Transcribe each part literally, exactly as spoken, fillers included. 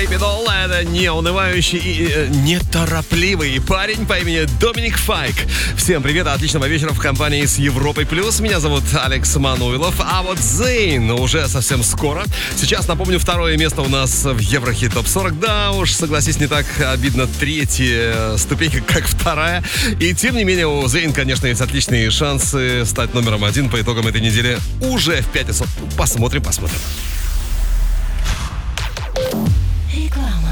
Baby Doll — это неунывающий и э, неторопливый парень по имени Доминик Файк. Всем привет, отличного вечера в компании с Европой Плюс. Меня зовут Алекс Мануилов, а вот Зейн уже совсем скоро. Сейчас, напомню, второе место у нас в Еврохит Топ сорок. Да уж, согласись, не так обидно третья ступенька, как вторая. И тем не менее, у Зейн, конечно, есть отличные шансы стать номером один по итогам этой недели уже в пятницу. Посмотрим, посмотрим. Реклама.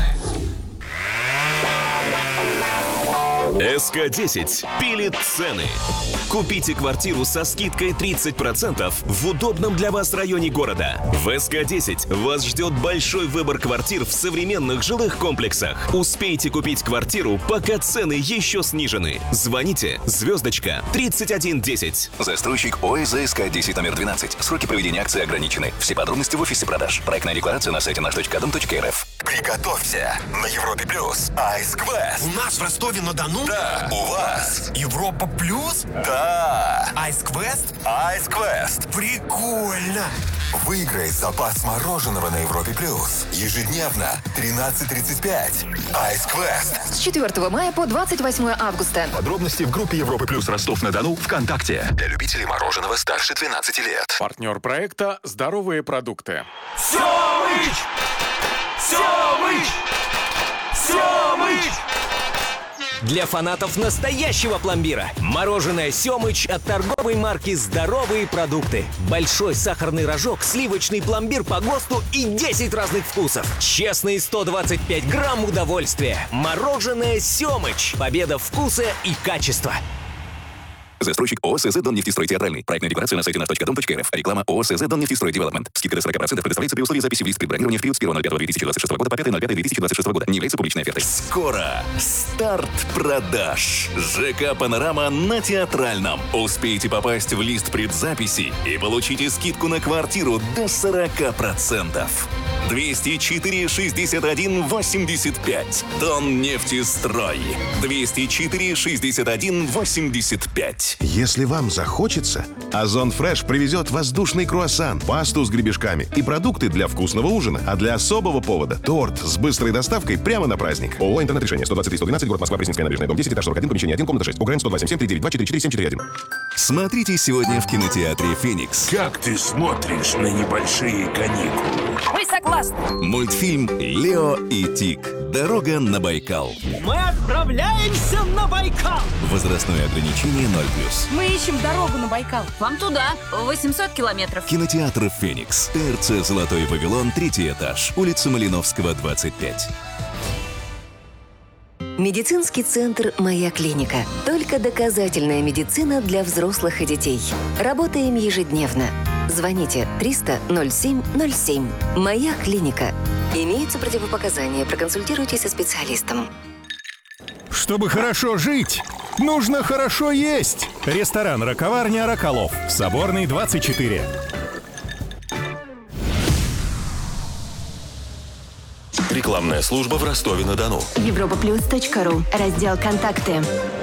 эс ка десять пилит цены. Купите квартиру со скидкой тридцать процентов в удобном для вас районе города. В эс ка десять вас ждет большой выбор квартир в современных жилых комплексах. Успейте купить квартиру, пока цены еще снижены. Звоните звездочка тридцать один десять. Застройщик ОСЗ эс ка десять номер двенадцать. Сроки проведения акции ограничены. Все подробности в офисе продаж. Проектная декларация на сайте наш точка дом точка эр эф. Приготовься! На Европе Плюс Ice Quest. У нас в Ростове-на-Дону? Да. У вас? Европа Плюс? Да. Ice Quest? Ice Quest. Прикольно! Выиграй запас мороженого на Европе Плюс. Ежедневно тринадцать тридцать пять. Ice Quest. С четвёртого мая по двадцать восьмое августа. Подробности в группе Европы Плюс Ростов-на-Дону ВКонтакте. Для любителей мороженого старше двенадцати лет. Партнер проекта «Здоровые продукты». Семыч! Семыч! Семыч! Для фанатов настоящего пломбира. Мороженое «Семыч» от торговой марки «Здоровые продукты». Большой сахарный рожок, сливочный пломбир по ГОСТу и десять разных вкусов. Честные сто двадцать пять грамм удовольствия. Мороженое «Семыч». Победа вкуса и качества. Застройщик ОСЗ Доннефтестрой Театральный. Проектная декларация на сайте наш точка дом точка эр эф. Реклама ОСЗ Доннефтестрой Девелопмент. Скидка до сорок процентов предоставляется при условии записи в лист предбронирования в период с первого ноль пятого две тысячи двадцать шестого года по пятое ноль пятое две тысячи двадцать шестого года. Не является публичной офертой. Скоро старт продаж. ЖК «Панорама» на Театральном. Успейте попасть в лист предзаписи и получите скидку на квартиру до сорок процентов. двести четыре шестьдесят один восемьдесят пять. Доннефтестрой. двести четыре шестьдесят один восемьдесят пять. Если вам захочется, Озон Фреш привезет воздушный круассан, пасту с гребешками и продукты для вкусного ужина. А для особого повода — торт с быстрой доставкой прямо на праздник. ООО «Интернет-решение». сто двадцать три сто двенадцать, город Москва, Пресненская набережная, дом десять, этаж сорок один, помещение один, комната шесть. УГРН сто два семь семь три девять два четыре четыре семь четыре один. Смотрите сегодня в кинотеатре «Феникс». Как ты смотришь на небольшие каникулы? Вы согласны? Мультфильм «Лео и Тиг. Дорога на Байкал». Мы отправляемся на Байкал! Возрастное ограничение ноль плюс. Мы ищем дорогу на Байкал. Вам туда, восемьсот километров. Кинотеатр «Феникс». ТРЦ «Золотой павильон», третий этаж. Улица Малиновского, двадцать пять. Медицинский центр «Моя клиника». Только доказательная медицина для взрослых и детей. Работаем ежедневно. Звоните триста ноль семь ноль семь. «Моя клиника». Имеются противопоказания. Проконсультируйтесь со специалистом. Чтобы хорошо жить, нужно хорошо есть. Ресторан «Раковарня Роколов». В Соборной, двадцать четыре. Рекламная служба в Ростове-на-Дону. европа плюс точка ру. Раздел «Контакты».